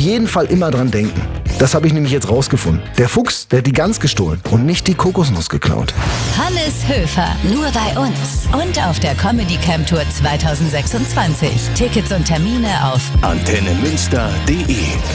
jeden Fall immer dran denken. Das habe ich nämlich jetzt rausgefunden. Der Fuchs, der hat die Gans gestohlen und nicht die Kokosnuss geklaut. Hannes Höfer, nur bei uns und auf der Comedy Camp Tour 2026. Tickets und Termine auf antennemünster.de